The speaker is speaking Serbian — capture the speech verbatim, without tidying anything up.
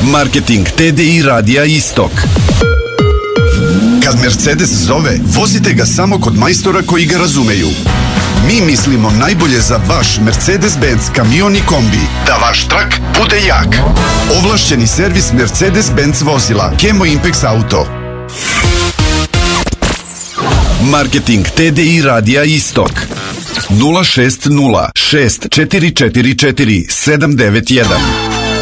Marketing T D I radija Istok. Kad Mercedes zove, vozite ga samo kod majstora koji ga razumeju. Mi mislimo najbolje za vaš Mercedes-Benz kamion i kombi, da vaš trak bude jak. Ovlašćeni servis Mercedes-Benz vozila Kemo Impex Auto. Marketing T D I radija Istok. nula šest nula šest četiri četiri četiri sedam devet jedan.